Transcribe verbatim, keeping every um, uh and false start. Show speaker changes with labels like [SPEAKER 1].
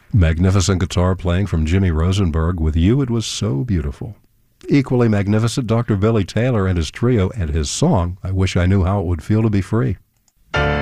[SPEAKER 1] Magnificent guitar playing from Jimmy Rosenberg. With You, It Was So Beautiful. Equally magnificent, Doctor Billy Taylor and his trio and his song, I Wish I Knew How It Would Feel to Be Free.